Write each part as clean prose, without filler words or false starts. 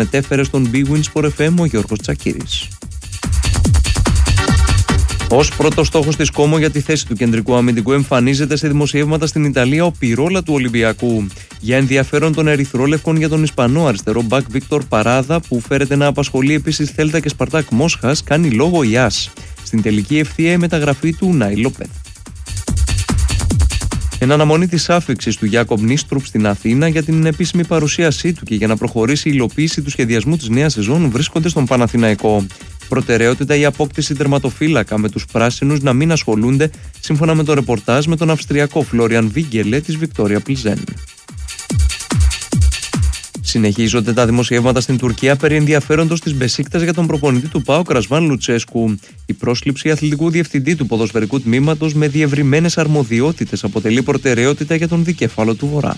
μετέφερε στον Big Win Sport FM ο Γιώργος Τσακίρης. Ως πρώτος στόχος της Κόμο για τη θέση του κεντρικού αμυντικού εμφανίζεται σε δημοσιεύματα στην Ιταλία ο Πυρόλα του Ολυμπιακού. Για ενδιαφέρον των Ερυθρόλευκων για τον Ισπανό αριστερό μπακ Βίκτορ Παράδα, που φέρεται να απασχολεί επίσης Θέλτα και Σπαρτάκ Μόσχας, κάνει λόγο η ΑΣ. Στην τελική ευθεία η μεταγραφή του Νάι Λοπέθ. Εν αναμονή της άφιξης του Γιάκομ Νίστρουπ στην Αθήνα για την επίσημη παρουσίασή του και για να προχωρήσει η υλοποίηση του σχεδιασμού της νέας σεζόν, βρίσκονται στον Παναθηναϊκό. Προτεραιότητα η απόκτηση τερματοφύλακα, με τους πράσινους να μην ασχολούνται, σύμφωνα με το ρεπορτάζ, με τον Αυστριακό Φλόριαν Βίγκελε της Βικτόρια Πλιζέν. Συνεχίζονται τα δημοσιεύματα στην Τουρκία περί ενδιαφέροντος της Μπεσίκτας για τον προπονητή του ΠΑΟΚ Ρασβάν Λουτσέσκου. Η πρόσληψη αθλητικού διευθυντή του ποδοσφαιρικού τμήματος με διευρυμένες αρμοδιότητες αποτελεί προτεραιότητα για τον δικέφαλο του Βορρά.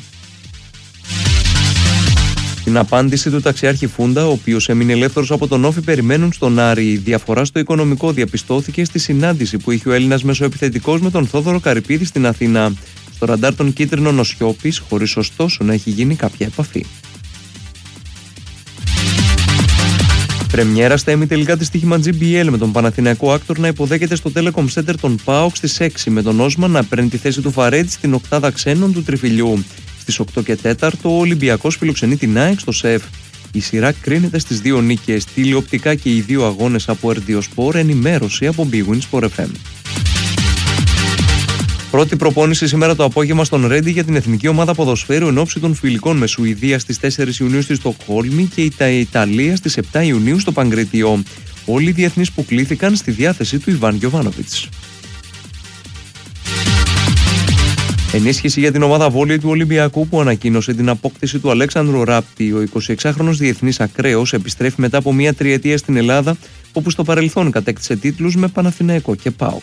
Την απάντηση του ταξιάρχη Φούντα, ο οποίος έμεινε ελεύθερος από τον Όφη, περιμένουν στον Άρη. Η διαφορά στο οικονομικό διαπιστώθηκε στη συνάντηση που είχε ο Έλληνας μεσοεπιθετικός με τον Θόδωρο Καρυπίδη στην Αθήνα. Στο ραντάρ των κίτρινων ο Σιώπης, χωρίς ωστόσο να έχει γίνει κάποια επαφή. Πρεμιέρα στα ημιτελικά της στοίχημα GBL, με τον Παναθηναϊκό Άκτορ να υποδέχεται στο Telecom Center τον ΠΑΟΚ στις 6, με τον Όσμαν να παίρνει τη θέση του Φαρέτ στην οκτάδα ξένων του Τριφυλιού. Στις 8 και 4 ο Ολυμπιακός φιλοξενεί την ΑΕΚ στο ΣΕΦ. Η σειρά κρίνεται στις 2 νίκες. Τηλεοπτικά και οι 2 αγώνες από Ερντιοσπορ, ενημέρωση από Big Win Sport FM. Πρώτη προπόνηση σήμερα το απόγευμα στον Ρέντι για την εθνική ομάδα ποδοσφαίρου εν ώψη των φιλικών με Σουηδία στις 4 Ιουνίου στη Στοκχόλμη και Ιταλία στις 7 Ιουνίου στο Παγκρίτιο. Όλοι οι διεθνείς που κλήθηκαν στη διάθεση του Ιβάν Γιοβάνοβιτς. Ενίσχυση για την ομάδα βόλεϊ του Ολυμπιακού, που ανακοίνωσε την απόκτηση του Αλέξανδρου Ράπτη. Ο 26χρονος διεθνής ακραίος επιστρέφει μετά από μια τριετία στην Ελλάδα, όπου στο παρελθόν κατέκτησε τίτλους με Παναθηναϊκό και ΠΑΟΚ.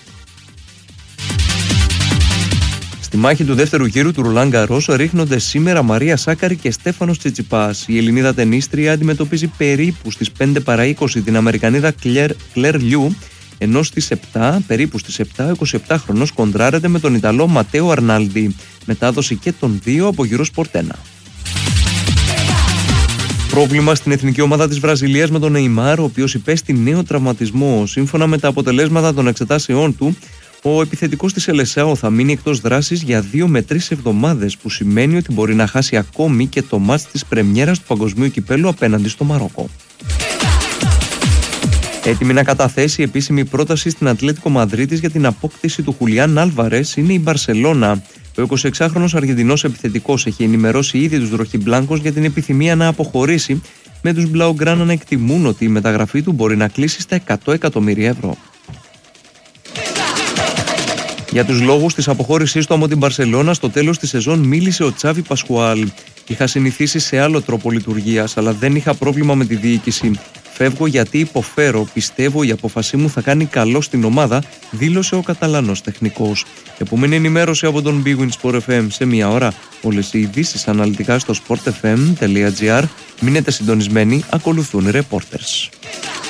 Στη μάχη του δεύτερου γύρου του Ρολάν Γκαρός ρίχνονται σήμερα Μαρία Σάκαρη και Στέφανος Τσιτσιπάς. Η Ελληνίδα τενίστρια αντιμετωπίζει περίπου στις 5 παρά 20 την Αμερικανίδα Κλέρ Λιού, ενώ περίπου στις 7, ο 27χρονος κοντράρεται με τον Ιταλό Ματέο Αρνάλντι. Μετάδοση και των δύο από Eurosport 1. Πρόβλημα στην εθνική ομάδα της Βραζιλίας με τον Νεϊμάρ, ο οποίος υπέστη νέο τραυματισμό. Σύμφωνα με τα αποτελέσματα των εξετάσεών του, ο επιθετικός της Ελεσάο θα μείνει εκτός δράσης για 2 με 3 εβδομάδες, που σημαίνει ότι μπορεί να χάσει ακόμη και το μάτς της πρεμιέρας του Παγκοσμίου Κυπέλλου απέναντι στο Μαρόκο. Έτοιμη να καταθέσει επίσημη πρόταση στην Ατλέτικο Μαδρίτης για την απόκτηση του Χουλιάν Άλβαρες είναι η Μπαρσελόνα. Ο 26χρονος Αργεντινός επιθετικός έχει ενημερώσει ήδη τους ροχιμπλάνκος για την επιθυμία να αποχωρήσει, με τους Μπλαουγκράνα να εκτιμούν ότι η μεταγραφή του μπορεί να κλείσει στα 100 εκατομμύρια ευρώ. Για τους λόγους της αποχώρησής του από την Μπαρσελόνα στο τέλος της σεζόν μίλησε ο Τσάβι Πασχουάλ. «Είχα συνηθίσει σε άλλο τρόπο λειτουργίας, αλλά δεν είχα πρόβλημα με τη διοίκηση. Φεύγω γιατί υποφέρω. Πιστεύω η απόφασή μου θα κάνει καλό στην ομάδα», δήλωσε ο Καταλανός τεχνικός. Επόμενη ενημέρωση από τον Big Win Sport FM σε μία ώρα. Όλες οι ειδήσεις αναλυτικά στο sportfm.gr. Μείνετε συντονισμένοι, ακολουθούν οι reporters.